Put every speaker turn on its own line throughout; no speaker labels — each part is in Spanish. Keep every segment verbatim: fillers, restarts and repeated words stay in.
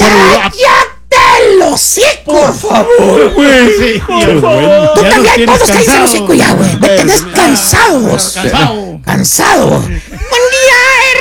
¡Cállate el hocico!
Por favor, güey.
Sí,
por favor.
Tú
Ya
también,
los
todos
tienes
cállense el hocico ya, güey. Me tenés
Ah,
cansado, vos.
Cansado.
Cansado. Buen día,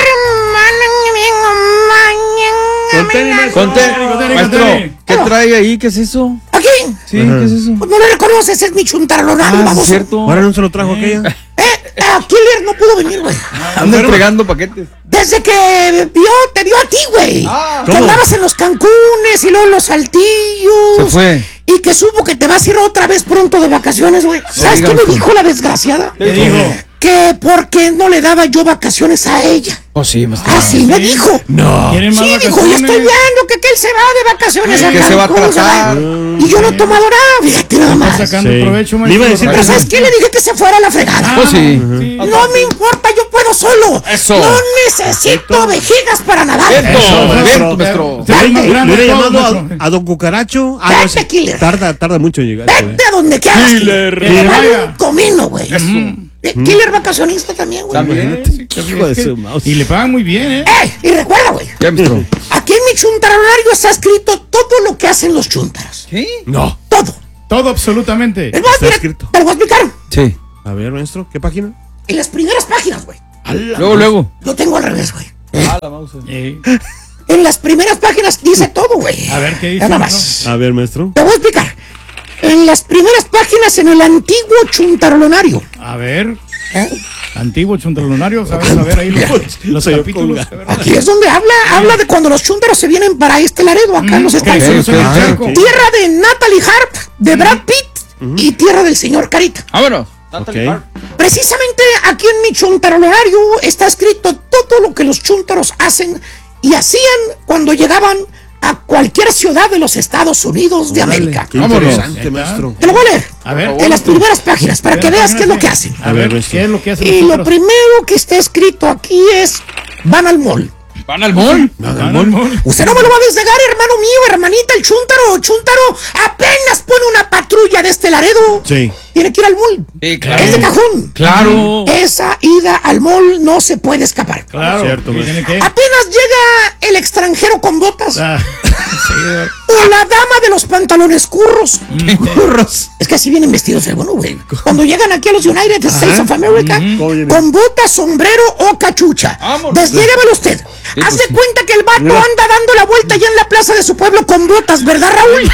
Contén, maestro.
Conte,
Contén,
maestro,
contén.
¿qué trae ahí? ¿Qué es eso?
¿Aquí?
Sí, ¿qué es eso?
Pues no lo reconoces, es mi chuntarolonario,
Ah,
vamos.
es cierto.
Ahora no se lo trajo aquella.
Eh, a Killer no pudo venir, güey.
Anda entregando paquetes.
Desde que vio, te vio a ti, güey.
Ah,
que
¿cómo?
andabas en los Cancunes y luego en los Saltillos.
Se fue.
Y que supo que te vas a ir otra vez pronto de vacaciones, güey. ¿Sabes qué me
dígame.
dijo la desgraciada?
¿Qué dijo?
Que porque no le daba yo vacaciones a ella.
Oh, sí, maestro.
Ah, sí, me dijo.
No.
¿Quieren más
Sí, dijo, yo
vacaciones?
estoy viendo que, que él se va de vacaciones a
que se va a
Cancún,
tratar.
Y yo no he tomado nada, fíjate nada
Está
más.
sacando
Sí.
provecho,
Le iba a decir
Pero
que
¿sabes qué? Le dije que se fuera a la fregada.
Pues sí.
No me importa, yo puedo solo.
Eso.
No necesito vejigas para nadar.
Eso,
maestro.
evento, maestro.
Se ve más
Vete.
grande
Le hubiera
todo,
llamado
maestro.
a, a Don Cucaracho. Ah,
Vete,
no, ese-
Killer.
Tarda, tarda mucho en llegar.
Vete a donde quieras.
Killer.
Que te vale
Vaya.
un comino, güey. Eh, Killer vacacionista también, güey.
También.
Hijo de su mouse.
Y le pagan muy bien, ¿eh?
¡Eh! Y recuerda, güey.
Ya, maestro.
Aquí en mi chuntaronario está escrito todo lo que hacen los chuntaros.
¿Sí?
No.
Todo.
Todo absolutamente.
Es más,
Está
mira,
escrito.
te lo voy a explicar.
Sí.
A ver, maestro, ¿qué página?
En las primeras páginas, güey.
Luego, luego.
Lo tengo al revés, güey.
Ah, la mouse.
Eh,
En las primeras páginas dice todo, güey.
A ver, ¿qué dice,
Nada más.
A ver, maestro.
Te voy a explicar. En las primeras páginas en el antiguo chuntaronario.
a ver,
¿eh?
antiguo chuntaronario, ¿sabes? A ver ahí los, los
Soy yo
capítulos.
con
a ver.
Aquí es donde habla, habla de cuando los chuntaros se vienen para este Laredo, acá en los Estados
Ok,
Unidos.
ok,
Ah,
Chaco.
ok.
Tierra de Natalie Harp, de Brad Pitt y tierra del señor Carita.
Vámonos.
Ok.
Precisamente aquí en mi chuntaronario está escrito todo lo que los chuntaros hacen y hacían cuando llegaban a cualquier ciudad de los Estados Unidos de América.
Qué
Vámonos.
interesante, maestro.
Te lo voy a leer.
A ver.
En las primeras páginas, para que veas qué es lo que hacen.
A ver, ¿qué es lo que hacen
Y lo
nosotros?
primero que está escrito aquí es, van al mall.
¿Van al mall?
Van al mall.
Usted no me lo va a desnegar, hermano mío, hermanita, el chúntaro, chúntaro, apenas pone una patrulla de este Laredo.
Sí.
Tiene que ir al mall.
Sí, claro.
Es de cajón.
Claro.
Esa ida al mall no se puede escapar.
Claro.
Cierto,
¿qué
maestro.
tiene que?
Apenas llega el extranjero con botas
Ah, sí,
o la dama de los pantalones curros.
Curros.
Es que así vienen vestidos el bueno, güey. Cuando llegan aquí a los United States of America,
¿Cómo vienen?
con botas, sombrero o cachucha.
Vámonos.
Desniégamelo usted.
pues
Haz de
sí.
cuenta que el vato
Mira.
anda dando la vuelta allá en la plaza de su pueblo con botas, ¿verdad, Raúl?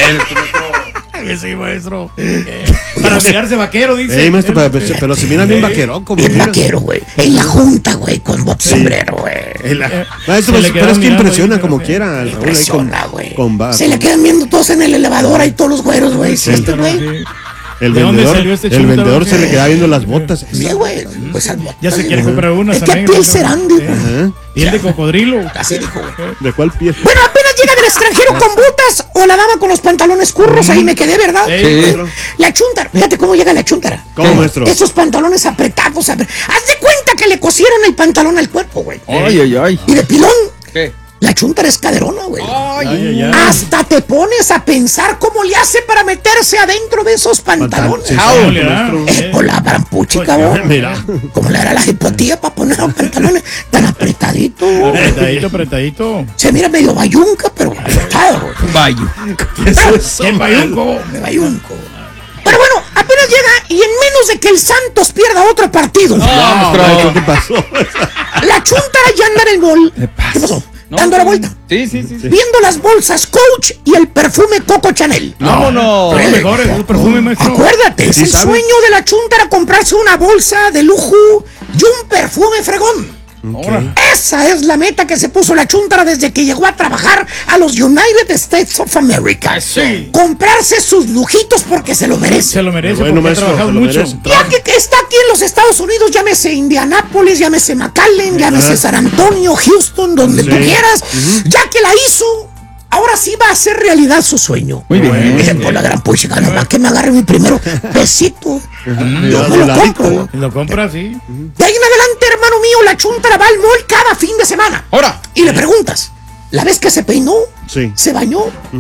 sí, maestro. Eh, para mirarse vaquero, dice.
Ey, maestro, pero, pero, pero se mira bien vaquero. Como
Bien
mira.
vaquero, güey. En la junta, güey, con botas, sombrero, güey.
El-
Eh,
Maestro,
se
pero,
le
pero
quedan
es que
mirando
impresiona
ahí,
como
pero-
quiera. el Raúl ahí con,
Impresiona, güey.
con va-
Se le quedan viendo todos en el elevador ahí todos los güeros, güey. Sí, este, güey.
Sí.
El
¿De dónde
vendedor,
salió este
el
chúntaro?
vendedor se le queda viendo las botas.
Sí, güey. Pues al botas.
Ya se quiere comprar unas
¿De qué
también.
piel
maestro.
serán, digo?
Eh,
Ajá.
Piel de cocodrilo.
Así dijo, güey.
¿De cuál piel?
Bueno, apenas llega del extranjero con botas o la dama con los pantalones curros, ahí me quedé, ¿verdad?
Ey,
Sí.
La chuntara, fíjate cómo llega la chuntara.
¿Cómo, maestro?
Esos pantalones apretados, apre- haz de cuenta que le cosieron el pantalón al cuerpo, güey.
Ay, ay, ay.
Y de pilón,
¿Qué?
la chuntara es caderona, güey.
Ay,
Ay, ay, ay.
Hasta te pones a pensar cómo le hace para meterse adentro de esos pantalones.
Sí,
¿Cómo
sí,
le da?
maestro.
Eh, o la brampuchi, cabrón.
Mira.
Como le hará la hipotía para poner los pantalones tan apretaditos.
Apretadito, apretadito.
Se mira medio bayunca, pero apretado, güey.
vaya.
¿Qué es eso?
¿Quién bayunco?
Me bayunco. Pero bueno, apenas llega y en menos de que el Santos pierda otro partido,
No, maestro, ¿qué pasó?
la chuntara ya anda en el gol.
¿Qué pasa?
¿Qué pasó?
No,
Dando la
sí.
vuelta.
Sí, sí, sí. sí.
Viendo las bolsas Coach y el perfume Coco Chanel.
Vámonos.
Son los mejores, es un perfume, maestro.
Acuérdate, es
Sí
el
sabe.
sueño de la chuntara comprarse una bolsa de lujo y un perfume fregón.
Ahora.
Esa es la meta que se puso la chuntara desde que llegó a trabajar a los United States of America.
Sí.
Comprarse sus lujitos porque se lo merece.
Se lo merece
Bueno,
porque
maestro,
ha trabajado
se lo
mucho.
merece.
Ya que, que está aquí en los Estados Unidos, llámese Indianápolis, llámese McAllen, llámese San Antonio, Houston, donde tú
Sí.
quieras, ya que la hizo, ahora sí va a hacer realidad su sueño.
Muy bien.
Dije, por la gran puchica, nomás que me agarre mi primero pesito. Yo me lo compro.
Lo compra, sí.
De ahí en adelante, hermano mío, la chuntara va al mall cada fin de semana.
Ahora.
Y le preguntas, ¿la vez que se peinó?
Sí.
¿Se bañó?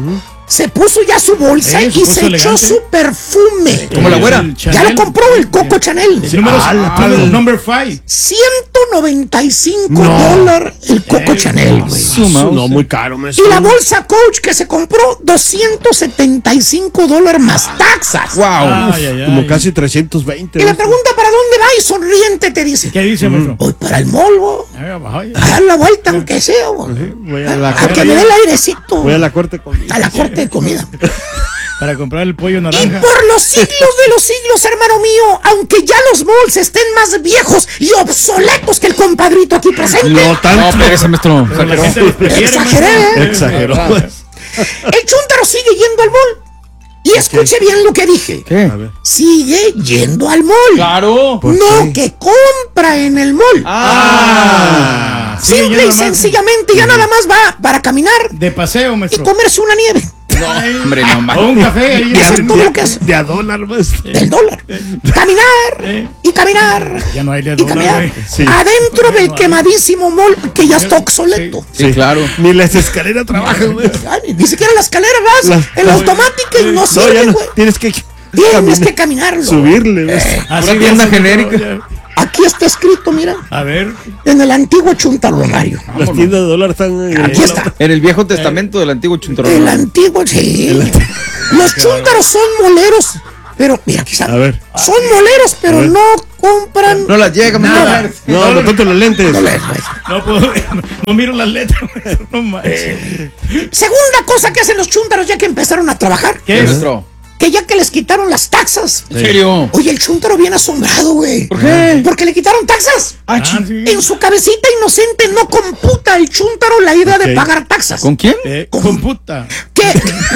se puso ya su bolsa
Eh,
y
se puso
se echó
elegante.
su perfume.
Como la güera.
El
Ya
Chanel.
lo compró el Coco Chanel.
El número,
Ah,
número-
el-
number five.
ciento noventa y cinco
No.
dólares el Coco
Eh,
Chanel, güey.
Su mouse.
No, muy caro, maestro.
Y la bolsa Coach que se compró doscientos setenta y cinco dólares más taxas.
Wow.
Ay, ay, ay.
Como casi trescientos veinte.
Y le
maestro.
pregunta para dónde va y sonriente te dice,
¿Qué dice, maestro?
voy para el mall, güey.
Ay, ay,
A dar la vuelta aunque sea, güey.
Voy a la
A que
corte.
me dé el airecito.
Voy a la corte con.
A la corte de comida.
Para comprar el pollo
Y
naranja.
por los siglos de los siglos, hermano mío, aunque ya los malls estén más viejos y obsoletos que el compadrito aquí presente,
No
No,
tanto.
espérese, maestro.
Pero la
Exageró.
gente los prefiere,
Exageré.
maestro.
Exageró.
Ah,
el chúntaro sigue yendo al mall. Y escuche bien lo que dije.
¿Qué?
A ver.
Sigue yendo al mall.
Claro.
¿Por
No
qué?
que compra en el mall.
Ah, sigue
Simple
yendo
y
más
sencillamente ya nada más va para caminar
de paseo,
y
maestro.
comerse una nieve
Ay,
Hombre, no
o un
mames.
café ahí.
Y hacer
en-
todo lo que hace
De a dólar, maestro.
del dólar. Caminar
Eh.
y caminar
Ya no hay de
y
dólar,
caminar
güey.
Sí.
adentro del quemadísimo mall que ya está obsoleto.
Sí, claro.
Ni las escaleras trabajan, maestro.
Ay, ni siquiera la escalera vas
La-
en la
la-
automática y no
No, ya
sirve,
no.
güey.
Tienes que.
Tienes
caminar,
que caminarlo.
Subirle, maestro.
Así
Pura tienda
ya,
genérica.
ya.
Aquí está escrito, mira,
A ver.
en el antiguo chuntalonario.
Las tiendas de dólar están. eh,
Aquí está.
En el Viejo Testamento del antiguo
El
Chuntarolán.
antiguo, sí. Los chúntaros son moleros, pero mira, aquí está.
A ver.
Son moleros, pero
ver.
no compran.
No las llega,
Nada.
maestro.
No, no ponte los lentes.
No les-
No puedo ver, no, no miro las letras, maestro, no manches.
Segunda cosa que hacen los chúntaros ya que empezaron a trabajar,
¿Qué es?
Maestro.
que ya que les quitaron las taxas.
¿En serio?
Oye, el chúntaro viene asombrado, güey.
¿Por qué?
Porque le quitaron taxas.
Ah, sí.
En su cabecita inocente no computa el chúntaro la idea de
Ok.
pagar taxas.
¿Con quién?
Eh, computa.
¿Qué?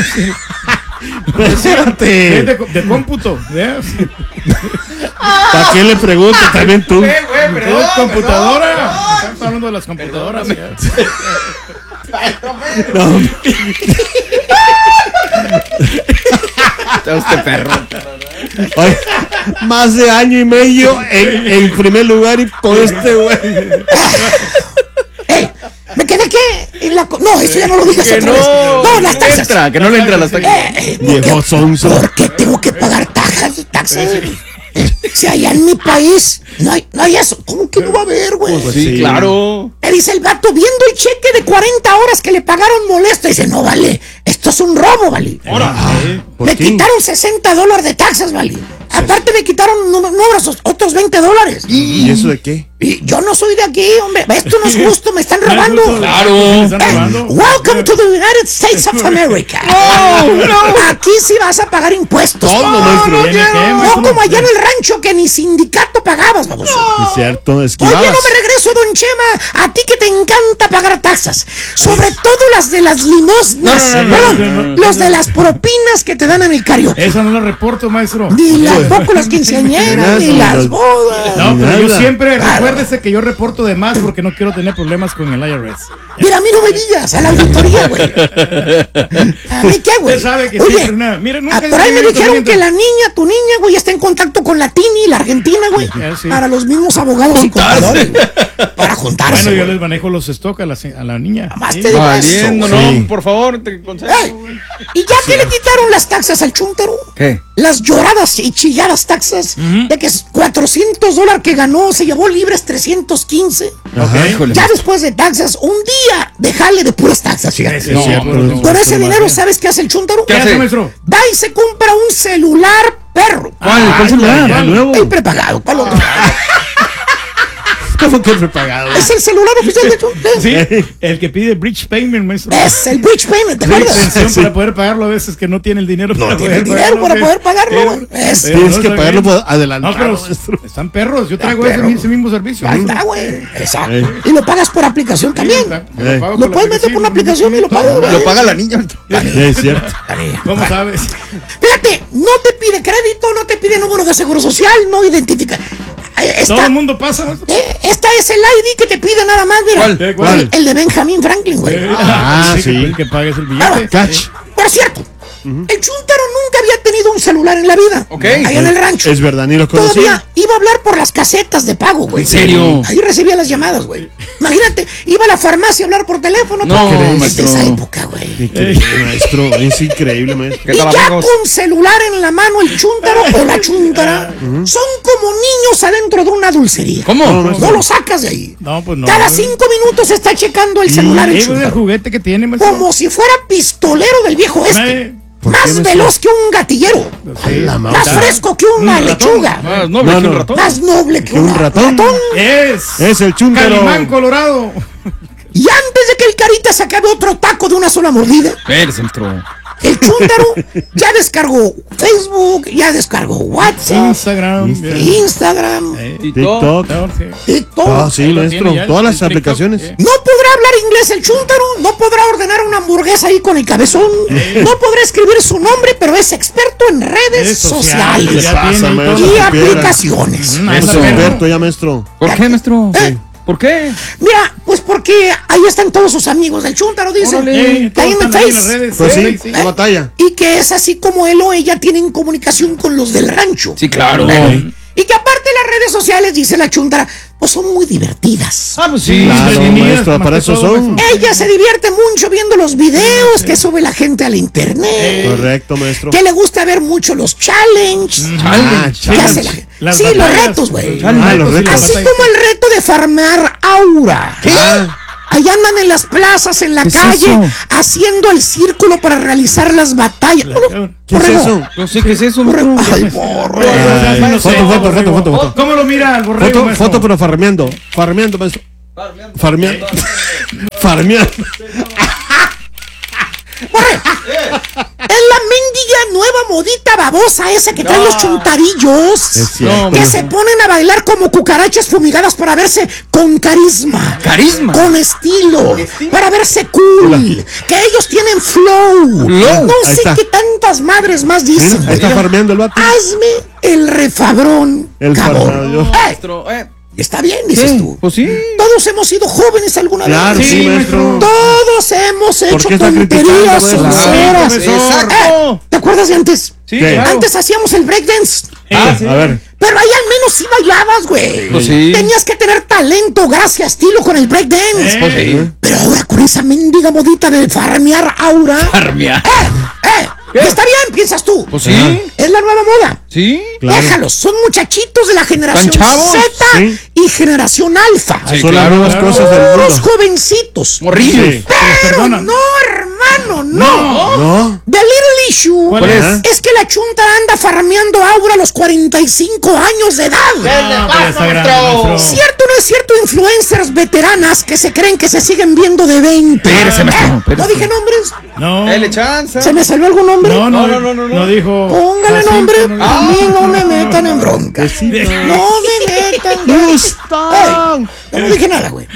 Es
Espérate.
de, de cómputo. ¿eh?
¿Para qué le preguntas también tú?
Es computadora. Estamos hablando de las computadoras. ya.
No.
Está usted perro.
Ay, más de año y medio en, en primer lugar y con este güey.
¡Ey! ¿Me quedé qué? En la co- no, eso ya no lo digas
Que
otra vez.
no.
No, las
no
taxas.
entra, que no le entra las taxas.
Eh, eh, ¿por
Viejo
qué-
sonso.
¿Por qué tengo que pagar taxas? taxas? Si allá en mi país no hay, no hay eso. ¿Cómo que no va a haber, güey?
Pues
Sí,
sí.
claro.
Me dice el vato, viendo el cheque de cuarenta horas que le pagaron molesto, dice, no vale, esto es un robo, vale.
Ahora. eh,
¿Por
Me
qué?
quitaron sesenta dólares de taxas, vale. Aparte me quitaron no, no, otros veinte dólares.
¿Y eso de qué?
Y yo no soy de aquí, hombre. Esto no es justo, me están
no es
robando.
justo,
Claro.
me están
Eh,
robando.
welcome to the United States of America.
No, no.
Aquí sí vas a pagar impuestos.
Todo,
no,
maestro.
no,
¿Tiene
quiero.
qué,
No
maestro?
como allá en el rancho que ni sindicato pagabas, vamos.
Es cierto,
Oye,
esquivabas.
no me regreso, don Chema. A ti que te encanta pagar taxas. Sobre todo las de las limosnas.
No, no, no,
Perdón,
no, no, no.
los de las propinas que te dan en el karaoke.
Eso no lo reporto, maestro.
Ni tampoco las quinceañeras, ni
Nada,
las
los-
bodas.
No, pero yo
Nada.
siempre,
Claro.
recuérdese que yo reporto de más porque no quiero tener problemas con el I R S.
Mira, a mí no me digas, a la auditoría, güey. ¿A mí qué, güey?
Usted sabe que
Oye,
siempre nada. Mira, nunca
ah, por ahí me
se
dijeron
miente.
que la niña, tu niña, güey, está en contacto con la Tini, la Argentina, güey.
Ah, sí.
Para los mismos abogados y contadores, güey. Para juntarse,
Bueno, yo
güey.
les manejo los stock a la, se- a la niña.
Más
Sí.
te digo
Valiendo,
eso, güey.
no, por favor, te aconsejo.
Ey, y ya que le quitaron las taxas al chúntaro,
¿Qué?
las lloradas y chilladas taxas de que es cuatrocientos dólares que ganó, se llevó libres trescientos quince.
Ok.
Híjole.
Ya después de taxas, un día de jale de puras taxas, fíjate.
Sí,
No,
sí,
pero-
no,
Con
no,
ese
no,
dinero,
no.
¿sabes qué hace el chúntaro?
¿Qué
¿Qué
hace,
hace?
maestro?
Va y se compra un celular perro.
¿Cuál? ¿Cuál
Ay,
celular?
ay, ay.
nuevo.
El prepagado. ¿Cuál otro?
¿Cómo que prepagado?
Es el celular oficial de chúntaro.
Sí, el que pide bridge payment, maestro.
Es el bridge payment, ¿te
Sí,
acuerdas?
pensión
Sí.
para poder pagarlo a veces que no tiene el dinero para
tiene el
poder
dinero
pagarlo,
para
¿qué?
poder pagarlo,
Pero-
güey. Es-
pero
Tienes
no
que
está
pagarlo
bien.
por adelantado,
No, pero
maestro.
están perros. Yo traigo
perro.
ese, ese mismo servicio.
Ahí
maestro.
está, güey. Exacto.
Eh.
Y lo pagas por aplicación también.
Sí,
Eh.
lo pago
Lo
por
puedes
la
meter por una aplicación y lo pagas, güey.
Lo paga la niña. maestro.
Sí, es cierto.
¿Cómo sabes?
Fíjate, no te pide crédito, no te pide número de seguro social, no identifica. Eh,
Todo
Esta,
el mundo pasa, maestro.
eh, esta es el I D que te pide nada más, mira.
¿Cuál?
Eh,
¿Cuál?
El de Benjamin Franklin, güey.
Ah,
que-
sí.
Que pagues el
Claro.
billete.
Catch.
Por cierto, el chúntaro nunca había tenido un un celular en la vida.
Ok.
Allá en el rancho.
Es verdad, ni los
Todavía
conocía.
iba a hablar por las casetas de pago, güey.
¿En serio?
Ahí recibía las llamadas, güey. Imagínate, iba a la farmacia a hablar por teléfono.
No,
¿Qué crees?
maestro.
Es de esa época, güey.
Increíble, maestro, es increíble, maestro.
¿Qué
Y
tal,
ya
amigos?
con celular en la mano, el chúntaro o la chúntara son como niños adentro de una dulcería.
¿Cómo?
No lo sacas de ahí.
No, pues no.
Cada
güey.
cinco minutos está checando el celular el
Eh, güey, el
chúntaro.
juguete que tiene, maestro.
Como si fuera pistolero del viejo este.
Eh,
¿Por qué,
Más
maestro?
veloz que un gatillero.
sí.
La
Más
mouse.
fresco que una
Un ratón.
lechuga.
Más noble
No,
que un
no.
ratón.
Más noble que,
Que un
un
ratón.
Es.
Es el chúntaro.
Calimán Colorado.
Y antes de que el carita se acabe otro taco de una sola mordida,
Espérese, maestro.
el chúntaro ya descargó Facebook, ya descargó WhatsApp,
Instagram.
Instagram,
Eh,
TikTok.
no, sí.
TikTok.
Ah, sí,
Ahí lo
maestro.
tiene ya,
Todas
el
las
TikTok.
aplicaciones.
Eh.
No podrá hablar inglés el chúntaro, no podrá ordenar una hamburguesa ahí con el cabezón, no podrá escribir su nombre, pero es experto en redes
Redes sociales,
sociales
ya
pasa,
tiene ahí
maestro?
todo.
y
supiera.
aplicaciones.
Mm,
Es
esa perro.
experto ya, maestro.
¿Por qué, maestro?
¿Eh?
¿Por qué?
Mira, pues porque ahí están todos sus amigos del chúntaro, dice.
Órale.
Eh,
Está ahí en
todos
el
están ahí en las
Face.
redes.
Pues
Sí,
sí, no batalla.
Y que es así como él o ella tienen comunicación con los del rancho.
Sí, claro.
Y que aparte las redes sociales, dice la chúntara, pues son muy divertidas.
Ah, pues sí.
Claro,
entretenidas,
maestro,
más
para
que
eso
todo,
son.
maestro.
Ella se divierte mucho viendo los videos que sube la gente al internet.
Correcto, maestro.
Que le gusta ver mucho los challenges.
Ah,
¿Qué hace la
chale.
gente?
Las
Sí, los
batallas,
retos, güey.
los
Ah, los
retos y
retos.
las
Así
batallas.
como el reto de farmear aura.
Ah,
Allá andan en las plazas, en la
¿Qué es
calle,
eso?
haciendo el círculo para realizar las batallas.
¿qué es
Borrego,
eso?
No sé qué es eso,
borrego.
maestro.
Ay, borrego.
Ay,
Ay, no sé,
foto, foto,
borrego.
foto, foto, foto.
¿Cómo lo mira el borrego,
Foto,
maestro?
foto, pero farmeando. Farmeando, maestro. Farmeando. Farmeando.
Borrego. Es la mendiga nueva modita babosa esa que traen los chuntarillos.
Es cierto.
Que se ponen a bailar como cucarachas fumigadas para verse con carisma.
Carisma.
Con estilo. Para verse cool. Que ellos tienen flow.
Flow.
No
Ahí
sé
está.
qué tantas madres más dicen.
Mira, ahí está farmeando el vato.
Hazme el refabrón,
El
cabrón.
farmeador.
Eh,
Maestro, eh.
está bien, dices
¿Qué?
tú.
Pues sí.
Todos hemos sido jóvenes alguna
Claro,
vez.
sí,
Sí,
maestro.
Todos hemos hecho
qué está
tonterías
criticando, maestro?
sinceras.
Sí, profesor.
Exacto.
¿Te acuerdas de antes?
Sí,
¿Qué?
claro.
Antes hacíamos el breakdance.
Ah,
sí.
a ver.
Pero ahí al menos sí bailabas, güey.
Pues sí.
Tenías que tener talento, gracia, estilo con el breakdance.
Eh.
Pues sí.
Pero ahora con esa mendiga modita de farmear aura.
Farmear.
¡Eh! ¡Eh!
¿Qué?
Está bien, piensas tú.
Pues sí.
Es la nueva moda.
Sí.
Claro.
Déjalos, son muchachitos de la generación
¿Están chavos?
Z
Sí.
y generación alfa.
Sí,
Son
claro,
las nuevas
claro.
cosas del
Puros
mundo.
jovencitos.
Morrillos.
Sí.
Pero
perdonan.
no, hermano, no.
No.
The little issue
¿Cuál
es?
es que la chunta anda farmeando aura a los cuarenta y cinco años de edad.
Ah, pues ya está grande, maestro.
¿Cierto o no es cierto? Influencers veteranas que se creen que se siguen viendo de veinte.
Espérese, maestro,
Eh,
espérese.
¿No dije nombres?
No.
Dale chance.
¿Se me salió algún nombre?
No, no,
No, no, no, no.
no dijo.
Póngale
Jacinto,
nombre.
no,
A
no.
mí no me metan en bronca.
Besito.
No me metan.
Gustan.
Ey, no dije nada, güey.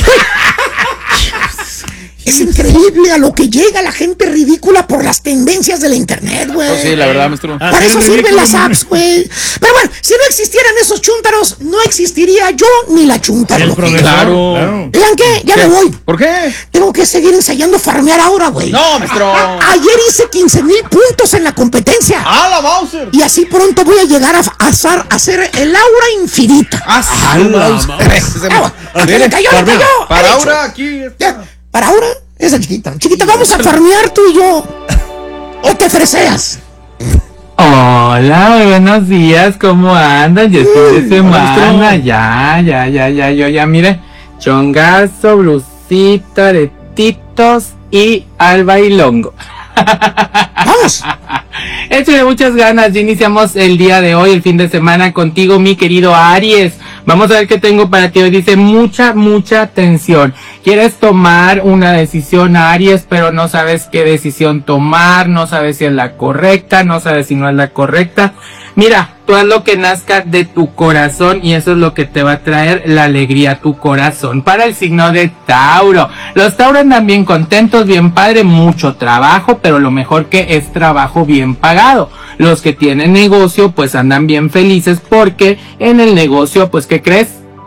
Es increíble a lo que llega la gente ridícula por las tendencias de la internet, güey.
Pues sí, la verdad, maestro.
Ah,
Para
sí,
eso
es
sirven
ridículo.
las apps, güey. Pero bueno, si no existieran esos chúntaros, no existiría yo ni la
El
chúntarología.
profesor.
Claro.
Claro.
¿Vean qué? Ya me voy.
¿Por qué?
Tengo que seguir ensayando farmear ahora, güey.
No, maestro.
Ayer hice quince mil puntos en la competencia.
¡Ah, la Bowser!
Y así pronto voy a llegar a, a hacer, a hacer el aura infinita.
¡Ah,
Ah,
la
la
Bowser!
Ah,
Ah,
le cayó, le cayó.
Para
Ha dicho.
ahora, aquí.
Ya, para ahora, esa chiquita. Chiquita, vamos a farmear tú y yo. ¿O te freseas?
Hola, buenos días, ¿cómo andan? Ya es fin de semana,
maestro.
ya, ya, ya, ya, yo ya, mire, chongazo, blusita, aretitos y al bailongo.
Vamos.
Échale muchas ganas, ya iniciamos el día de hoy, el fin de semana contigo, mi querido Aries. Vamos a ver qué tengo para ti hoy. Dice mucha, mucha atención. Quieres tomar una decisión, Aries, pero no sabes qué decisión tomar, no sabes si es la correcta, no sabes si no es la correcta. Mira, tú haz lo que nazca de tu corazón y eso es lo que te va a traer la alegría a tu corazón. Para el signo de Tauro. Los Tauro andan bien contentos, bien padre, mucho trabajo, pero lo mejor que es trabajo bien pagado. Los que tienen negocio pues andan bien felices porque en el negocio pues ¿qué crees?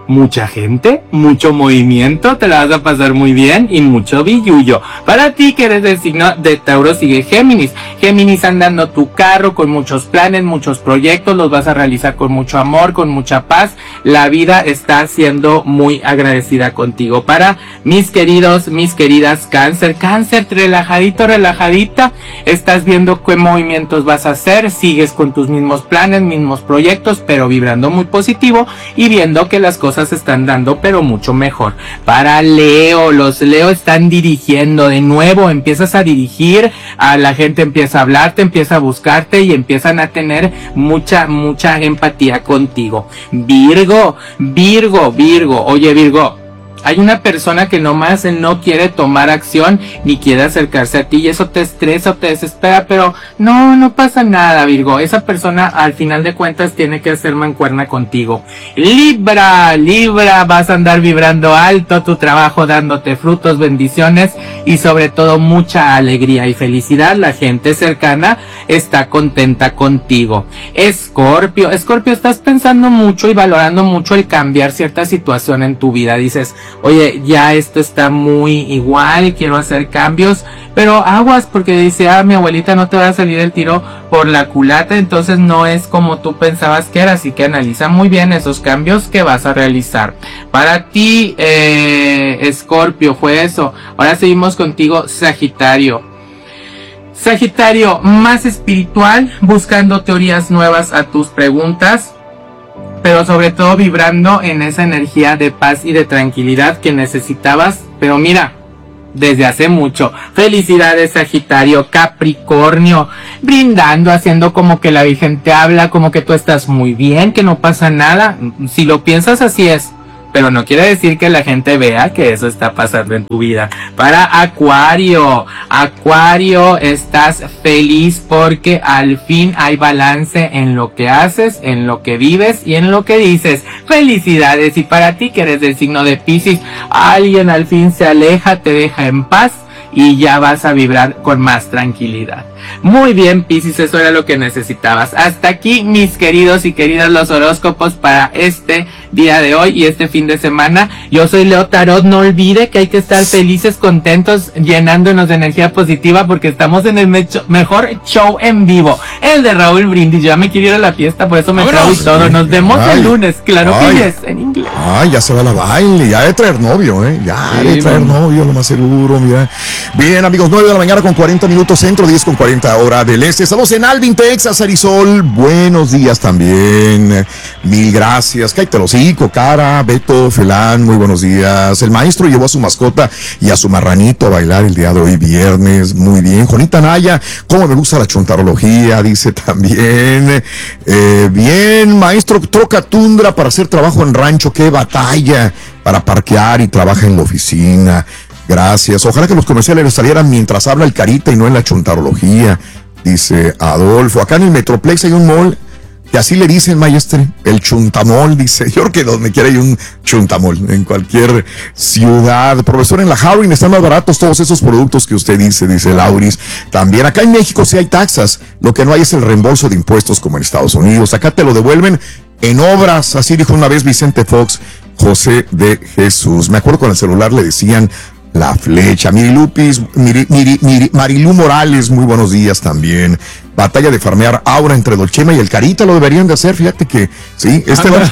mucha gente, mucho movimiento, te la vas a pasar muy bien y mucho billullo. Para ti que eres del signo de Tauro, sigue Géminis. Géminis andando tu carro con muchos planes, muchos proyectos, los vas a realizar con mucho amor, con mucha paz. La vida está siendo muy agradecida contigo. Para mis queridos, mis queridas Cáncer, Cáncer, relajadito, relajadita, estás viendo qué movimientos vas a hacer, sigues con tus mismos planes, mismos proyectos, pero vibrando muy positivo y viendo que las cosas se están dando pero mucho mejor. Para Leo, los Leo están dirigiendo de nuevo, empiezas a dirigir, a la gente empieza a hablarte, empieza a buscarte y empiezan a tener mucha, mucha empatía contigo. Virgo, Virgo, Virgo, oye Virgo, hay una persona que nomás no quiere tomar acción ni quiere acercarse a ti y eso te estresa o te desespera, pero no, no pasa nada, Virgo. Esa persona al final de cuentas tiene que hacer mancuerna contigo. Libra, Libra, vas a andar vibrando alto, tu trabajo dándote frutos, bendiciones y sobre todo mucha alegría y felicidad. La gente cercana está contenta contigo. Escorpio, Escorpio, estás pensando mucho y valorando mucho el cambiar cierta situación en tu vida. Dices, oye, ya esto está muy igual, quiero hacer cambios, pero aguas porque dice, ah, mi abuelita, no te va a salir el tiro por la culata, entonces no es como tú pensabas que era, así que analiza muy bien esos cambios que vas a realizar. Para ti, eh, Escorpio, fue eso. Ahora seguimos contigo, Sagitario. Sagitario, más espiritual, buscando teorías nuevas a tus preguntas, pero sobre todo vibrando en esa energía de paz y de tranquilidad que necesitabas, pero mira, desde hace mucho. Felicidades, Sagitario. Capricornio, brindando, haciendo como que la Virgen te habla, como que tú estás muy bien, que no pasa nada. Si lo piensas, así es, pero no quiere decir que la gente vea que eso está pasando en tu vida. Para Acuario, Acuario, estás feliz porque al fin hay balance en lo que haces, en lo que vives y en lo que dices. Felicidades. Y para ti que eres del signo de Piscis, alguien al fin se aleja, te deja en paz y ya vas a vibrar con más tranquilidad. Muy bien, Piscis, eso era lo que necesitabas. Hasta aquí, mis queridos y queridas, los horóscopos para este día de hoy y este fin de semana. Yo soy Leo Tarot. No olvide que hay que estar felices, contentos, llenándonos de energía positiva porque estamos en el mecho, mejor show en vivo, el de Raúl Brindis. Yo ya me quiero ir a la fiesta, por eso me trago y todo. Nos vemos ay, el lunes, claro ay, que yes, en inglés.
Ay, ya se va la baile, ya de traer novio, eh, ya sí, de traer man. novio, lo más seguro, mira. Bien, amigos, nueve de la mañana con cuarenta minutos centro, diez con cuarenta hora del este. Estamos en Alvin, Texas, Arizol. Buenos días también. Mil gracias. Cállate los hocico, Cara, Beto, Felán, muy buenos días. El maestro llevó a su mascota y a su marranito a bailar el día de hoy, viernes. Muy bien. Jonita Naya, cómo me gusta la chontarología, dice también. Eh, bien, maestro, troca tundra para hacer trabajo en rancho. Qué batalla para parquear y trabaja en la oficina. Gracias. Ojalá que los comerciales les salieran mientras habla el Carita y no en la chontarología, dice Adolfo. Acá en el Metroplex hay un mall que así le dicen, maestre, el chuntamol, dice. Yo creo que donde quiera hay un chuntamol, en cualquier ciudad. Profesor, en la Howling están más baratos todos esos productos que usted dice, dice Lauris. También acá en México sí hay taxas, lo que no hay es el reembolso de impuestos como en Estados Unidos. Acá te lo devuelven en obras, así dijo una vez Vicente Fox, José de Jesús. Me acuerdo con el celular le decían La Flecha. Miri Lupis, Miri, Miri, Miri, Marilú Morales, muy buenos días también. Batalla de farmear Aura entre Dolchema y el Carita, lo deberían de hacer, fíjate que, sí, este va.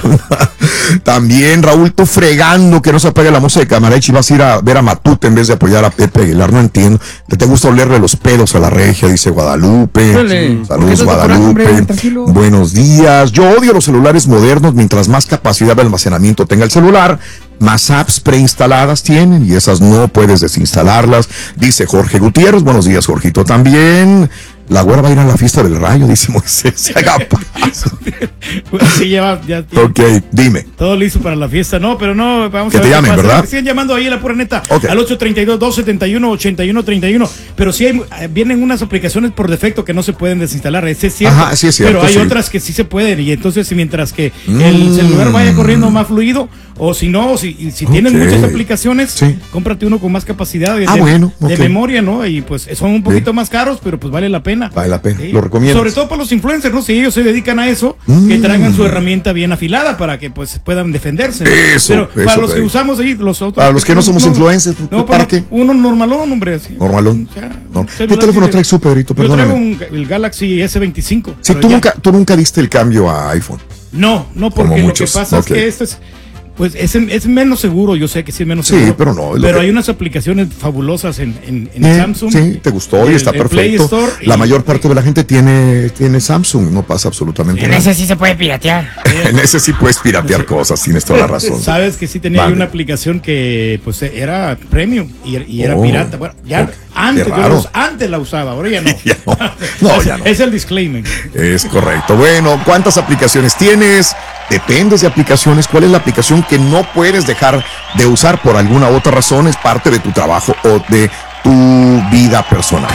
También Raúl, tú fregando que no se apague la música de Camarachi, vas a ir a ver a Matute en vez de apoyar a Pepe Aguilar, no entiendo. Te, te gusta olerle los pedos a la regia, dice Guadalupe. Dale. Saludos, Guadalupe. Hombre, buenos días. Yo odio los celulares modernos, mientras más capacidad de almacenamiento tenga el celular, más apps preinstaladas tienen y esas no puedes desinstalarlas, dice Jorge Gutiérrez. Buenos días, Jorgito, también. La güera va a ir a la fiesta del rayo, dice Moisés. Se haga paso.
Sí, ya, ya, ya.
Ok, dime.
Todo listo para la fiesta. No, pero no, vamos
que
a ver.
Que te llamen,
pasa.
¿verdad?
Que sigan llamando ahí a la pura neta.
Okay.
Al ocho tres dos, dos siete uno, ocho uno tres uno. Pero sí hay, vienen unas aplicaciones por defecto que no se pueden desinstalar. Ese es cierto.
Ajá, sí es cierto.
Pero hay
sí.
otras que sí se pueden. Y entonces, mientras que
mm.
el celular vaya corriendo más fluido, o si no, si, si tienes okay. muchas aplicaciones, sí. cómprate uno con más capacidad de,
ah,
de,
bueno, okay.
de memoria, ¿no? Y pues son un poquito sí. más caros, pero pues vale la pena. pena.
Vale la pena,
Sí.
lo recomiendo.
Sobre todo para los influencers, ¿no? Si ellos se dedican a eso,
Mm.
que traigan su herramienta bien afilada para que pues puedan defenderse.
Eso,
Pero
eso,
para los que
Freddy.
usamos ahí, los otros.
Para los que no somos influencers,
no,
¿para
para
qué?
Uno normalón, hombre. Así.
Normalón.
O sea,
No.
un
¿Qué
celular
teléfono
que-
traes tú, Pedrito?
Yo traigo
Perdóname.
un, el Galaxy S veinticinco.
Sí,
pero
tú
ya-
nunca, tú nunca diste el cambio a iPhone.
No, no,
Como
porque lo
muchos,
que pasa
ok.
es que este es. Pues es, es menos seguro, yo sé que sí es menos
Sí,
seguro.
pero no, es lo
Pero
que-
hay unas aplicaciones fabulosas en, en, en
Eh,
Samsung.
sí, te gustó y
El-
está
el Play
perfecto.
Store
La
y-
mayor parte de la gente tiene, tiene Samsung, no pasa absolutamente
En
nada.
ese sí se puede piratear.
En ese sí puedes piratear cosas, tienes toda la razón.
Sabes que sí tenía
Vale.
ahí una aplicación que pues era premium y, y era
Oh,
pirata. Bueno, ya
ok.
antes,
Qué
yo
raro.
los- antes la usaba, ahora ya no.
Ya no. No, ya no.
Es el disclaimer.
Es correcto. Bueno, ¿cuántas aplicaciones tienes? Dependes de aplicaciones. ¿Cuál es la aplicación que no puedes dejar de usar por alguna otra razón? Es parte de tu trabajo o de tu vida personal.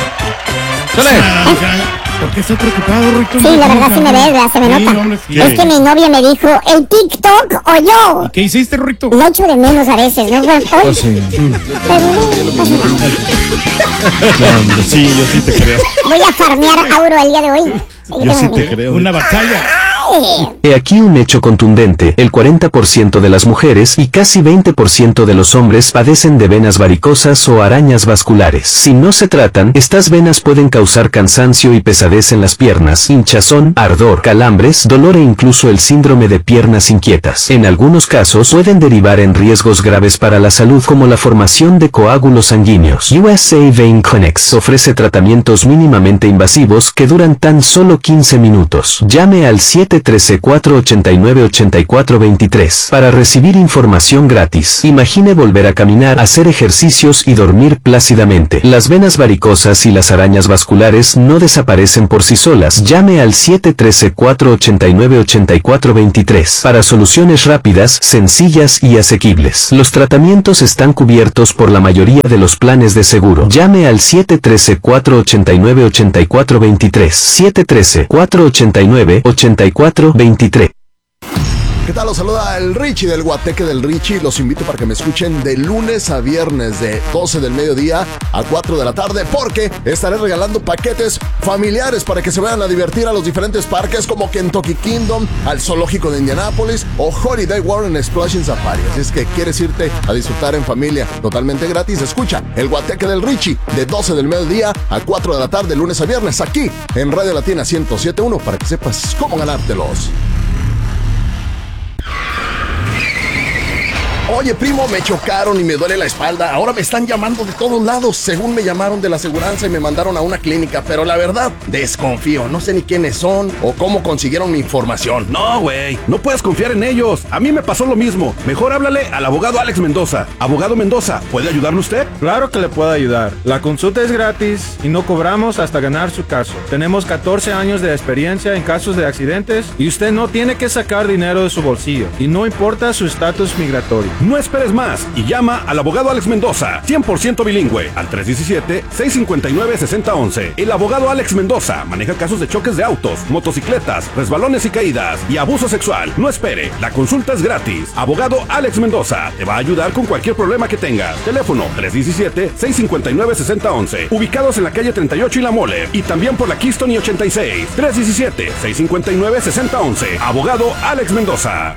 ¿Por qué estás preocupado, Rito?
Sí, la verdad sí me ves, ¿verdad? Se me
Sí,
nota.
hombre, sí.
Es que mi novia me dijo, ¿el TikTok o yo?
¿Qué hiciste, Rito?
Lo echo de menos a veces, ¿no? Bueno, hoy- Pero,
Sí, yo sí te creo.
voy a farmear Auro el día de hoy.
Yo sí te creo.
Una batalla.
He aquí un hecho contundente, el cuarenta por ciento de las mujeres y casi veinte por ciento de los hombres padecen de venas varicosas o arañas vasculares. Si no se tratan, estas venas pueden causar cansancio y pesadez en las piernas, hinchazón, ardor, calambres, dolor e incluso el síndrome de piernas inquietas. En algunos casos pueden derivar en riesgos graves para la salud como la formación de coágulos sanguíneos. U S A Vein Clinics ofrece tratamientos mínimamente invasivos que duran tan solo quince minutos. Llame al siete uno tres, cuatro ocho nueve, ocho cuatro dos tres para recibir información gratis. Imagine volver a caminar, hacer ejercicios y dormir plácidamente. Las venas varicosas y las arañas vasculares no desaparecen por sí solas. Llame al siete uno tres, cuatro ocho nueve, ocho cuatro dos tres para soluciones rápidas, sencillas y asequibles. Los tratamientos están cubiertos por la mayoría de los planes de seguro. Llame al siete uno tres, cuatro ocho nueve, ocho cuatro dos tres, siete uno tres, cuatro ocho nueve, ocho cuatro dos tres.
¿Qué tal? Los saluda el Richie del Guateque del Richie. Los invito para que me escuchen de lunes a viernes de doce del mediodía a cuatro de la tarde, porque estaré regalando paquetes familiares para que se vayan a divertir a los diferentes parques como Kentucky Kingdom, al Zoológico de Indianápolis o Holiday World Explosion Safari. Así es que quieres irte a disfrutar en familia totalmente gratis, escucha el Guateque del Richie de doce del mediodía a cuatro de la tarde, lunes a viernes, aquí en Radio Latina ciento siete punto uno, para que sepas cómo ganártelos. Oye, primo, me chocaron y me duele la espalda. Ahora me están llamando de todos lados. Según me llamaron de la aseguranza y me mandaron a una clínica. Pero la verdad, desconfío. No sé ni quiénes son o cómo consiguieron mi información.
No, güey, no puedes confiar en ellos. A mí me pasó lo mismo. Mejor háblale al abogado Alex Mendoza. Abogado Mendoza, ¿puede ayudarle usted?
Claro que le puedo ayudar. La consulta es gratis y no cobramos hasta ganar su caso. Tenemos catorce años de experiencia en casos de accidentes y usted no tiene que sacar dinero de su bolsillo. Y no importa su estatus migratorio.
No esperes más y llama al abogado Alex Mendoza, cien por ciento bilingüe, al tres uno siete, seis cinco nueve, seis cero uno uno. El abogado Alex Mendoza maneja casos de choques de autos, motocicletas, resbalones y caídas y abuso sexual. No espere, la consulta es gratis. Abogado Alex Mendoza te va a ayudar con cualquier problema que tengas. Teléfono tres uno siete, seis cinco nueve, seis cero uno uno. Ubicados en la calle treinta y ocho y La Mole y también por la Keystone y ochenta y seis. tres uno siete, seis cinco nueve, seis cero uno uno. Abogado Alex Mendoza.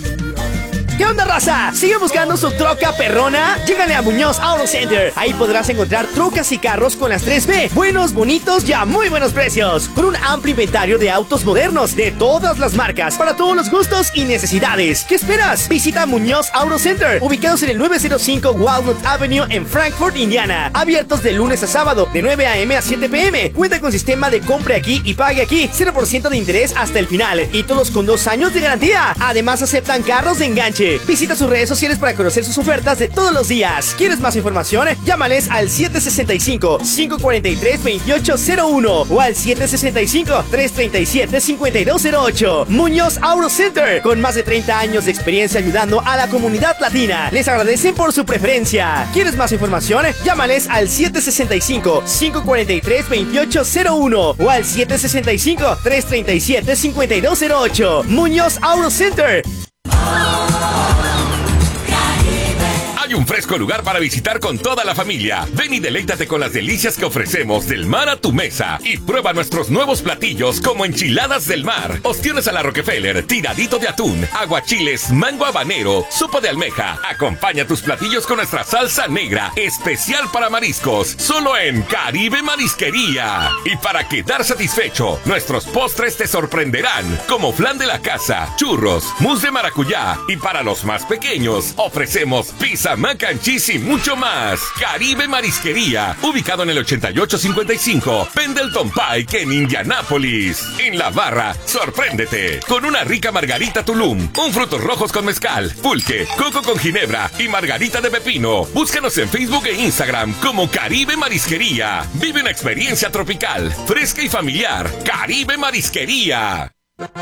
¿Qué onda, raza? ¿Sigue buscando su troca perrona? Llégale a Muñoz Auto Center. Ahí podrás encontrar trocas y carros con las tres B. Buenos, bonitos y a muy buenos precios. Con un amplio inventario de autos modernos de todas las marcas, para todos los gustos y necesidades. ¿Qué esperas? Visita Muñoz Auto Center, ubicados en el nueve cero cinco Walnut Avenue en Frankfort, Indiana. Abiertos de lunes a sábado, de nueve a m a siete p m Cuenta con sistema de compre aquí y pague aquí. cero por ciento de interés hasta el final. Y todos con dos años de garantía. Además, aceptan carros de enganche. Visita sus redes sociales para conocer sus ofertas de todos los días. ¿Quieres más información? Llámales al siete seis cinco, cinco cuatro tres, dos ocho cero uno o al siete seis cinco, tres tres siete, cinco dos cero ocho. Muñoz Auto Center, con más de treinta años de experiencia ayudando a la comunidad latina. Les agradecen por su preferencia. ¿Quieres más información? Llámales al siete seis cinco, cinco cuatro tres, dos ocho cero uno o al siete seis cinco, tres tres siete, cinco dos cero ocho. Muñoz Auto Center.
Hay un fresco
único lugar para visitar con toda la familia. Ven y deleítate con las delicias que ofrecemos del mar a tu mesa. Y prueba nuestros nuevos platillos como enchiladas del mar, ostiones a la Rockefeller, tiradito de atún, aguachiles, mango habanero, sopa de almeja. Acompaña tus platillos con nuestra salsa negra, especial para mariscos, solo en Caribe Marisquería. Y para quedar satisfecho, nuestros postres te sorprenderán, como flan de la casa, churros, mousse de maracuyá. Y para los más pequeños, ofrecemos pizza, mac and cheese y mucho más. Caribe Marisquería, ubicado en el ochenta y ocho cincuenta y cinco Pendleton Pike en Indianápolis. En la barra, sorpréndete con una rica margarita Tulum, un frutos rojos con mezcal, pulque, coco con ginebra y margarita de pepino. Búscanos en Facebook e Instagram como Caribe Marisquería. Vive una experiencia tropical, fresca y familiar. Caribe Marisquería.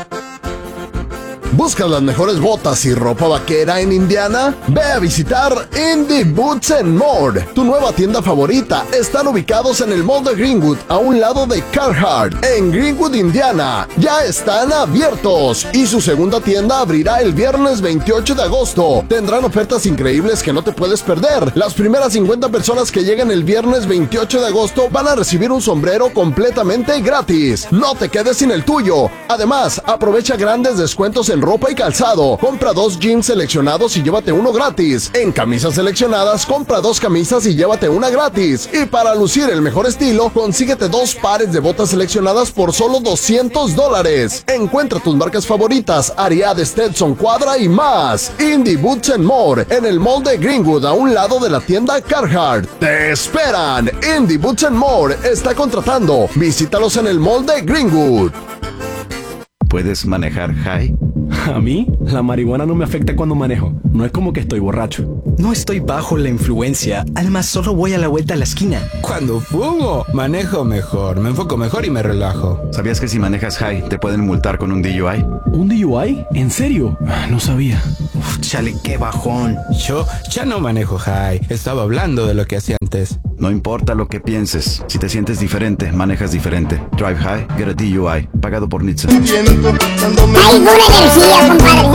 ¿Buscas las mejores botas y ropa vaquera en Indiana? Ve a visitar Indie Boots and More. Tu nueva tienda favorita. Están ubicados en el Mall de Greenwood, a un lado de Carhartt, en Greenwood, Indiana. Ya están abiertos y su segunda tienda abrirá el viernes veintiocho de agosto. Tendrán ofertas increíbles que no te puedes perder. Las primeras cincuenta personas que lleguen el viernes veintiocho de agosto van a recibir un sombrero completamente gratis. No te quedes sin el tuyo. Además, aprovecha grandes descuentos en ropa y calzado. Compra dos jeans seleccionados y llévate uno gratis. En camisas seleccionadas, compra dos camisas y llévate una gratis. Y para lucir el mejor estilo, consíguete dos pares de botas seleccionadas por solo doscientos dólares. Encuentra tus marcas favoritas, Ariat, Stetson, Quadra y más. Indie Boots and More, en el Mall de Greenwood, a un lado de la tienda Carhartt. ¡Te esperan! Indie Boots and More está contratando. Visítalos en el Mall de Greenwood.
¿Puedes manejar high?
A mí, la marihuana no me afecta cuando manejo. No es como que estoy borracho.
No estoy bajo la influencia. Además, solo voy a la vuelta a la esquina.
Cuando fumo, manejo mejor, me enfoco mejor y me relajo.
¿Sabías que si manejas high te pueden multar con un D U I?
¿Un D U I? ¿En serio? No sabía.
Uf, chale, qué bajón.
Yo ya no manejo high. Estaba hablando de lo que hacía antes.
No importa lo que pienses. Si te sientes diferente, manejas diferente. Drive high, get a D U I. Pagado por N H T S A.
¡Ay, buena energía, compadre!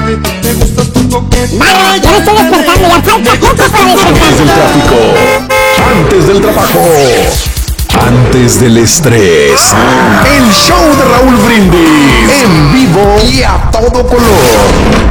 Vale, ya me estoy despertando, ya falta poco para despertar.
Antes del trabajo, antes del estrés, el show de Raúl Brindis, en vivo y a todo color.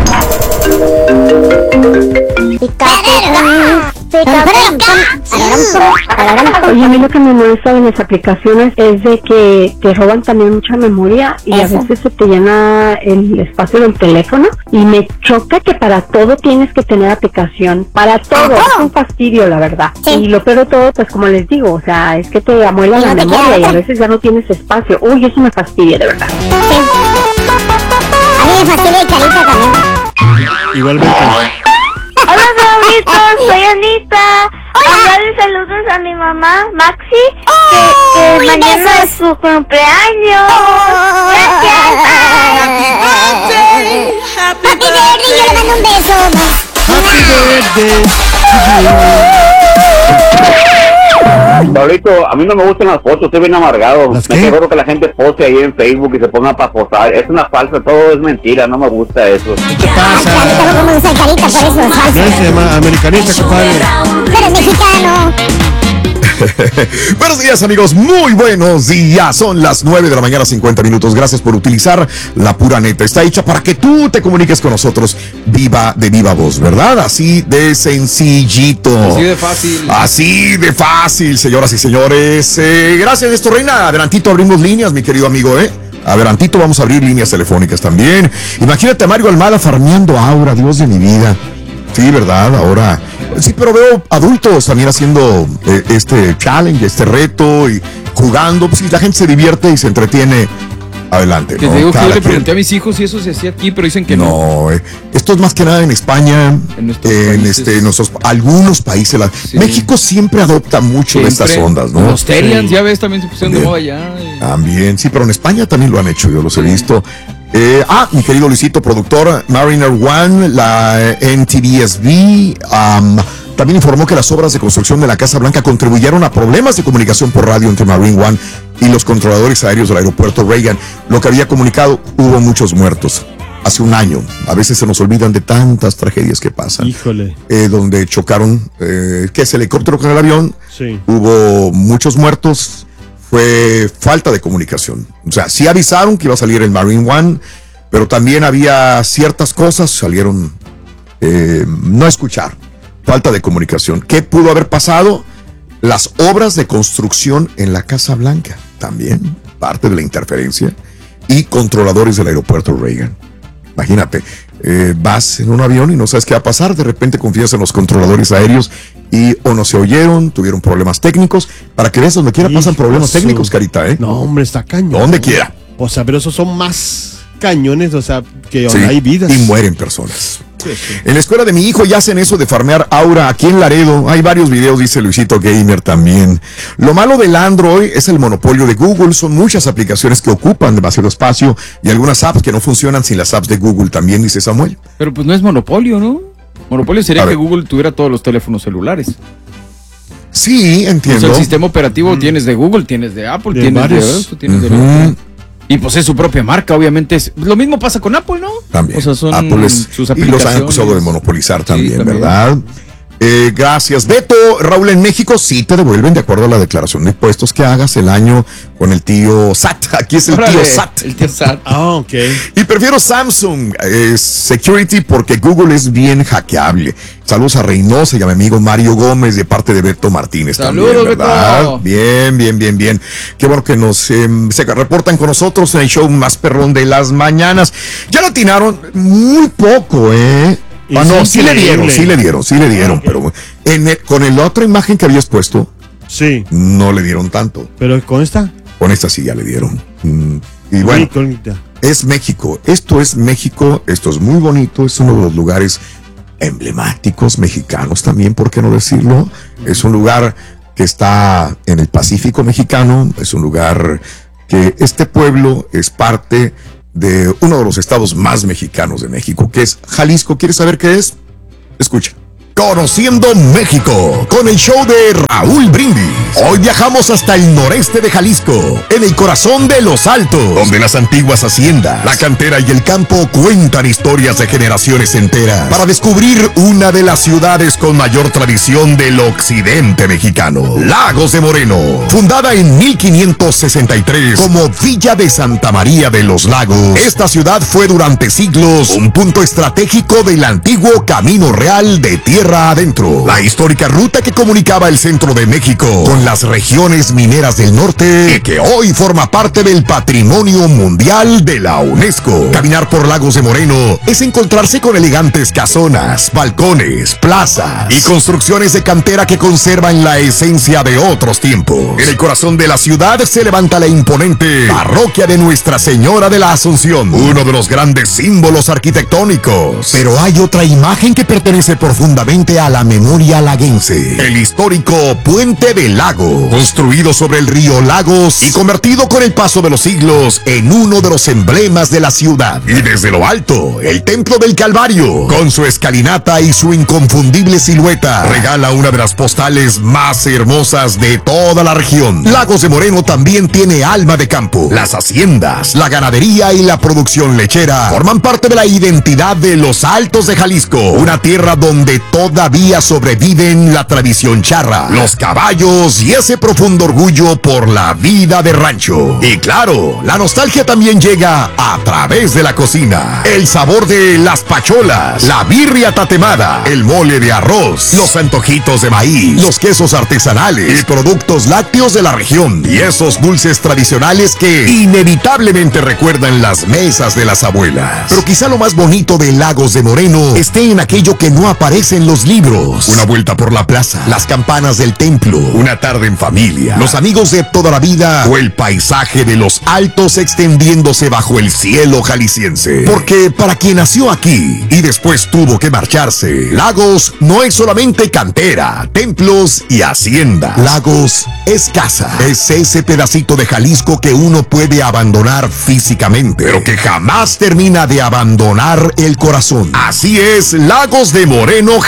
Oye, a mí lo que me molesta de las aplicaciones es de que te roban también mucha memoria y Eso. a veces se te llena el espacio del teléfono y me choca que para todo tienes que tener aplicación, para todo, es un fastidio la verdad. Sí. Y lo peor de todo, pues como les digo, o sea, es que te amuela la memoria y a veces ya no tienes espacio. Uy, eso me fastidia de verdad. Sí.
A mí me fastidia el carita también.
Igualmente.
Hola, Raulito, soy Anita. Hola. Saludos a mi mamá, Maxi, oh, que, que mañana besos. Es su cumpleaños. Oh, gracias.
Happy birthday. Happy birthday. Yo le mando un beso.
Happy birthday.
Pablito, a mí no me gustan las fotos, estoy bien amargado. Me aseguro que la gente poste ahí en Facebook y se ponga para posar. Es una falsa, todo es mentira, no me gusta eso.
¿Qué pasa?
No me gusta el carita, por eso es falso.
No se llama americanista, compadre.
Pero es mexicano.
Buenos días, amigos, muy buenos días. Son las nueve de la mañana, cincuenta minutos. Gracias por utilizar la pura neta. Está hecha para que tú te comuniques con nosotros viva de viva voz, ¿verdad? Así de sencillito.
Así de fácil.
Así de fácil, señoras y señores. Eh, gracias, esto, Reina. Adelantito abrimos líneas, mi querido amigo, ¿eh? Adelantito vamos a abrir líneas telefónicas también. Imagínate a Mario Almada farmeando Aura, Dios de mi vida. Sí, ¿verdad? Ahora, sí, pero veo adultos también haciendo eh, este challenge, este reto y jugando. Pues, si la gente se divierte y se entretiene, adelante.
Que
¿no?
te digo que yo le
quien.
pregunté a mis hijos si eso se hacía aquí, pero dicen que no.
No, eh, esto es más que nada en España, en, nuestros en países. este, nuestros, algunos países. La, sí. México siempre adopta mucho siempre. de estas ondas, ¿no?
Los Terians, sí. ya ves, también se pusieron de moda allá. Y...
También, sí, pero en España también lo han hecho, yo los sí. he visto. Eh, ah, mi querido Luisito, productor, Mariner One, la N T V S B, um, también informó que las obras de construcción de la Casa Blanca contribuyeron a problemas de comunicación por radio entre Marine One y los controladores aéreos del aeropuerto Reagan. Lo que había comunicado, hubo muchos muertos. hace un año. A veces se nos olvidan de tantas tragedias que pasan.
Híjole.
Eh, donde chocaron, eh, que es el helicóptero con el avión.
Sí.
Hubo muchos muertos. Fue falta de comunicación. O sea, sí avisaron que iba a salir el Marine One, pero también había ciertas cosas, salieron eh, no a escuchar. Falta de comunicación. ¿Qué pudo haber pasado? Las obras de construcción en la Casa Blanca, también parte de la interferencia, y controladores del aeropuerto Reagan. Imagínate, eh, vas en un avión y no sabes qué va a pasar, de repente confías en los controladores aéreos y o no se oyeron, tuvieron problemas técnicos. Para que veas, donde quiera pasan problemas
su...
técnicos, Carita, ¿eh?
No, hombre, está cañón.
Donde quiera.
O sea, pero esos son más cañones, o sea, que
Sí,
hay vidas.
y mueren personas.
Sí, sí.
En la escuela de mi hijo ya hacen eso de farmear aura aquí en Laredo. Hay varios videos, dice Luisito Gamer también. Lo malo del Android es el monopolio de Google. Son muchas aplicaciones que ocupan demasiado espacio y algunas apps que no funcionan sin las apps de Google también, dice Samuel.
Pero pues no es monopolio, ¿no? Monopolio sería
A
que
ver.
Google tuviera todos los teléfonos celulares.
Sí, entiendo.
O sea, el sistema operativo tienes de Google, tienes de Apple,
De
tienes
varios.
de esto, tienes
Ujú.
de otro. Y pues es su propia marca, obviamente. Es, lo mismo pasa con Apple, ¿no?
También.
O sea, son
Apple es-
sus
y
aplicaciones.
los han acusado de monopolizar también,
también.
¿verdad? Eh, gracias, Beto. Raúl, en México sí te devuelven de acuerdo a la declaración de impuestos que hagas el año con el tío S A T. Aquí es el
Órale,
tío S A T.
El tío S A T.
Ah, ok.
Y prefiero Samsung eh, Security porque Google es bien hackeable. Saludos a Reynosa y a mi amigo Mario Gómez de parte de Beto Martínez.
Saludos,
también, ¿verdad?
Beto.
Bien, bien, bien, bien. Qué bueno que nos eh, se reportan con nosotros en el show más perrón de las mañanas. Ya lo atinaron muy poco, ¿eh? Ah,
Es
no, sí le dieron,
increíble.
sí le dieron, sí le dieron,
Ah, ok.
pero en el- con la otra imagen que habías puesto,
sí,
no le dieron tanto.
Pero con esta,
Con esta sí ya le dieron. Mm, y
muy
bueno,
incógnita.
es México. Esto es México. Esto es muy bonito. Es uno de los lugares emblemáticos mexicanos también, ¿por qué no decirlo? Es un lugar que está en el Pacífico mexicano. Es un lugar que este pueblo es parte de uno de los estados más mexicanos de México, que es Jalisco. ¿Quieres saber qué es? Escucha. Conociendo México, con el show de Raúl Brindis. Hoy viajamos hasta el noreste de Jalisco, en el corazón de Los Altos, donde las antiguas haciendas, la cantera y el campo cuentan historias de generaciones enteras, para descubrir una de las ciudades con mayor tradición del occidente mexicano, Lagos de Moreno. Fundada en mil quinientos sesenta y tres como Villa de Santa María de los Lagos, esta ciudad fue durante siglos un punto estratégico del antiguo Camino Real de Tierra Adentro, la histórica ruta que comunicaba el centro de México con las regiones mineras del norte y que hoy forma parte del Patrimonio Mundial de la UNESCO. Caminar por Lagos de Moreno es encontrarse con elegantes casonas, balcones, plazas y construcciones de cantera que conservan la esencia de otros tiempos. En el corazón de la ciudad se levanta la imponente parroquia de Nuestra Señora de la Asunción, uno de los grandes símbolos arquitectónicos. Pero hay otra imagen que pertenece profundamente a la memoria laguense: el histórico Puente del Lago, construido sobre el río Lagos y convertido con el paso de los siglos en uno de los emblemas de la ciudad. Y desde lo alto, el Templo del Calvario, con su escalinata y su inconfundible silueta, regala una de las postales más hermosas de toda la región. Lagos de Moreno también tiene alma de campo. Las haciendas, la ganadería y la producción lechera forman parte de la identidad de los Altos de Jalisco, una tierra donde todavía sobreviven la tradición charra, los caballos y ese profundo orgullo por la vida de rancho. Y claro, la nostalgia también llega a través de la cocina. El sabor de las pacholas, la birria tatemada, el mole de arroz, los antojitos de maíz, los quesos artesanales y productos lácteos de la región. Y esos dulces tradicionales que inevitablemente recuerdan las mesas de las abuelas. Pero quizá lo más bonito de Lagos de Moreno esté en aquello que no aparece en los libros. Una vuelta por la plaza, las campanas del templo, una tarde en familia, los amigos de toda la vida o el paisaje de los Altos extendiéndose bajo el cielo jalisciense. Porque para quien nació aquí y después tuvo que marcharse, Lagos no es solamente cantera, templos y hacienda. Lagos es casa. Es ese pedacito de Jalisco que uno puede abandonar físicamente, pero que jamás termina de abandonar el corazón. Así es, Lagos de Moreno, Jalisco.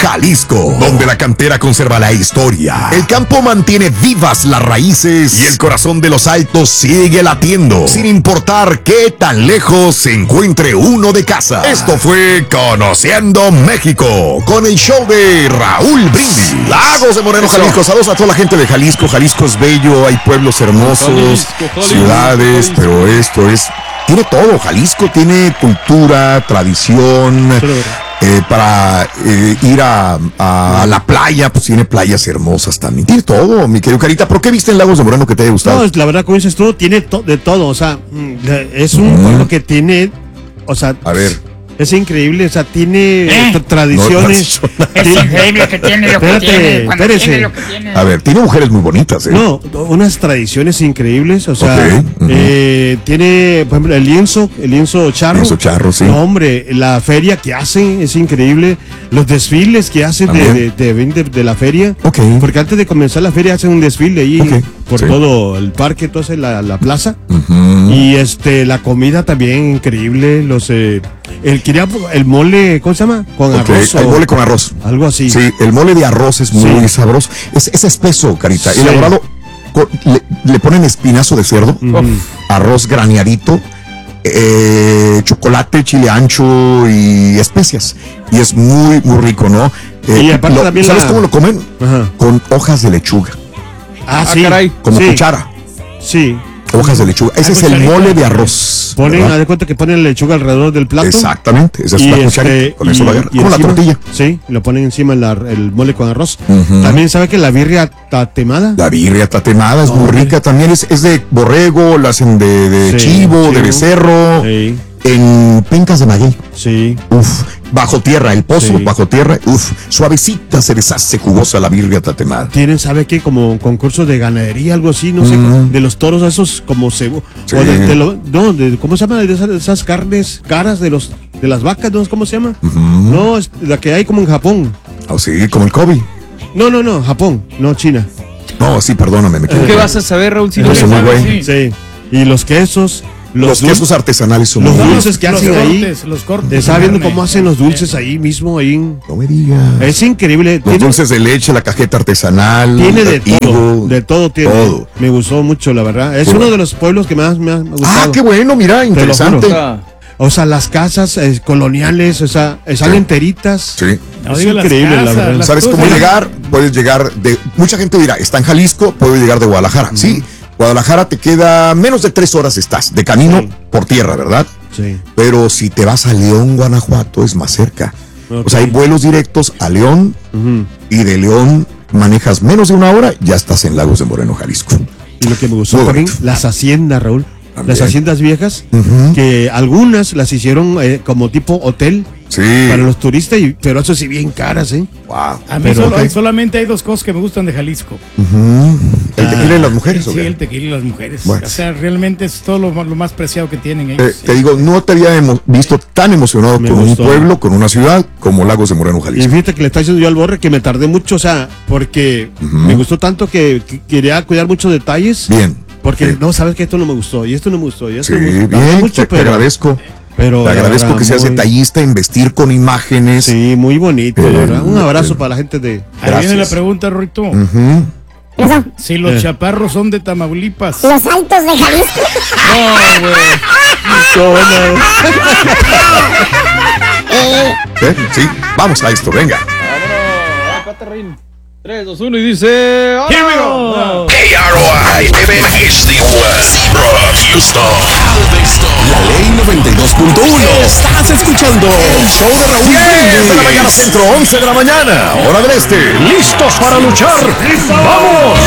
Jalisco, donde la cantera conserva la historia, el campo mantiene vivas las raíces y el corazón de los altos sigue latiendo, sin importar qué tan lejos se encuentre uno de casa. Esto fue Conociendo México, con el show de Raúl Brindis. Lagos de Moreno, Jalisco. Saludos a toda la gente de Jalisco. Jalisco es bello, hay pueblos hermosos, Jalisco, Jalisco, ciudades, Jalisco. Pero esto es... Tiene todo. Jalisco tiene cultura, tradición... Eh, para eh, ir a, a, a la playa, pues tiene playas hermosas también. Tiene todo, mi querido Carita. ¿Pero qué viste en Lagos de Moreno que te haya gustado?
No, la verdad, como dices tú, tiene to- de todo. O sea, es un pueblo mm. que tiene, o sea,
a ver,
es increíble. O sea, tiene ¿Eh? tra- tradiciones.
No,
es
increíble que tiene lo espérate, que tiene. Espérate. Tiene lo que tiene.
A ver, tiene mujeres muy bonitas, ¿eh?
No, unas tradiciones increíbles. O sea, okay. uh-huh. eh, tiene, por ejemplo, el lienzo, el lienzo charro.
Lienzo charro, sí.
No, hombre, la feria que hacen es increíble. Los desfiles que hacen de, de, de, de, de la feria.
Okay.
Porque antes de comenzar la feria hacen un desfile ahí okay. por
sí.
todo el parque, entonces la, la plaza.
Uh-huh.
Y este, la comida también increíble. Los, eh, el, quería, el mole, ¿cómo se llama? Con okay. arroz.
El mole con arroz.
Algo así.
Sí, el mole de arroz es muy sí. sabroso. Es, es espeso, Carita. Sí. Elaborado, con, le, le ponen espinazo de cerdo, uh-huh. arroz graneadito, eh, chocolate, chile ancho y especias. Y es muy, muy rico, ¿no? Eh,
y aparte
lo,
también
¿sabes
la...
cómo lo comen?
Ajá.
Con hojas de lechuga.
Ah, ah sí.
Caray. Como
sí.
cuchara.
Sí.
Hojas de lechuga. Ese es el mole de arroz.
Ponen, haz de cuenta que ponen lechuga alrededor del plato.
Exactamente. Esa es la cuchara. Este, con eso lo agarran. Como la tortilla.
Sí, lo ponen encima la, el mole con arroz. Uh-huh. También, ¿sabe que la birria tatemada?
La birria tatemada es oh, muy rica. También es, es de borrego, la hacen de, de sí, chivo, chivo, de becerro.
Sí.
En pencas de maguey.
Sí.
Uf. Bajo tierra, el pozo,
sí.
bajo tierra. Uf. Suavecita se deshace jugosa la birria tatemada.
Tienen, ¿sabe qué? Como concurso de ganadería, algo así, no mm. sé. De los toros esos como cebo. Sí. O de, de lo, no, de, ¿cómo se llama? De esas, de esas carnes caras de los de las vacas, ¿no? ¿Cómo se llama? Uh-huh. No, es la que hay como en Japón.
Oh, sí, como el Kobe.
No, no, no, Japón, no China.
No, sí, perdóname. Me
¿Qué vas a saber, Raúl? Si
no sé muy
güey. Sí. Y los quesos.
Los, los quesos artesanales son
los
muy
dulces que
los
hacen
cortes,
ahí.
Los cortes.
Estaba viendo cómo hacen los dulces ahí mismo. Ahí.
No me digas.
Es increíble.
Los
tiene,
dulces de leche, la cajeta artesanal.
Tiene de todo. Higo, de todo tiene.
Todo.
Me gustó mucho, la verdad. Es
qué
uno
bueno.
de los pueblos que más me ha gustado.
Ah, qué bueno, mira, interesante.
O sea, las casas eh, coloniales, o sea, están sí. enteritas.
Sí.
No,
es
digo,
increíble,
casas,
la verdad.
¿Sabes cómo llegar? Puedes llegar de... Mucha gente dirá, está en Jalisco, puedo llegar de Guadalajara. Uh-huh. Sí. Guadalajara te queda menos de tres horas estás de camino sí. por tierra, ¿verdad?
Sí.
Pero si te vas a León, Guanajuato, es más cerca. Okay. O sea, hay vuelos directos a León uh-huh. y de León manejas menos de una hora, ya estás en Lagos de Moreno, Jalisco.
Y lo que me gustó también, las haciendas, Raúl.
También.
Las haciendas viejas,
uh-huh.
que algunas las hicieron eh, como tipo hotel.
Sí.
Para los turistas, y, pero eso sí bien caras, ¿eh?
Wow.
A mí
pero,
solo,
okay.
solamente hay dos cosas que me gustan de Jalisco.
Uh-huh. ¿El tequila y las mujeres?
Sí,
¿o qué?
el tequila y las mujeres.
Bueno.
O sea, realmente es todo lo, lo más preciado que tienen ellos.
Eh, te digo, no te había emo- visto tan emocionado
me
con
gustó.
un pueblo, con una ciudad como Lagos de Moreno, Jalisco.
Y fíjate que le está diciendo yo al Borre que me tardé mucho, o sea, porque uh-huh. me gustó tanto que, que quería cuidar muchos detalles.
Bien.
Porque
sí.
no, sabes que esto no me gustó, y esto no me gustó, y esto
sí,
no me gustó.
bien,
mucho,
te,
pero,
te agradezco.
Pero
te agradezco que seas muy... detallista, investir con imágenes.
Sí, muy bonito, eh, ¿verdad? Un abrazo eh, para la gente de...
Ahí viene la pregunta, Ruito.
Uh-huh.
Si los eh. chaparros son de Tamaulipas.
Los altos de Jalisco.
No, güey.
¿Eh? Sí, vamos a esto, venga.
Vámonos, Caterrín. tres, dos, uno y dice... ¡Oh!
Here we go. K R O I M H D West from Houston. La ley noventa y dos punto uno. Estás escuchando
el show de Raúl diez de la mañana centro, once de la mañana, hora del este. ¿Listos para luchar? ¡Vamos!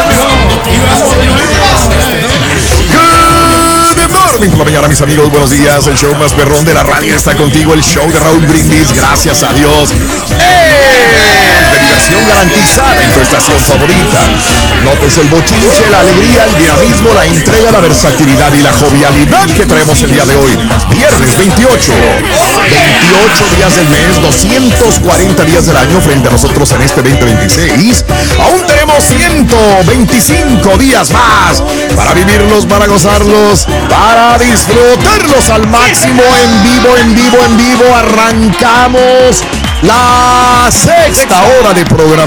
Morning por la mañana, mis amigos, buenos días. El show más perrón de la radio está contigo. El show de Raúl Brindis, gracias a Dios. ¡Eh! De diversión garantizada en tu estación favorita. Notes el bochinche, la alegría, el dinamismo, la entrega, la versatilidad y la jovialidad que traemos el día de hoy. Viernes veintiocho. veintiocho días del mes, doscientos cuarenta días del año frente a nosotros en este veinte veintiséis. Aún tenemos ciento veinticinco días más para vivirlos, para gozarlos, para disfrutarlos al máximo en vivo, en vivo, en vivo. Arrancamos La sexta hora de programa.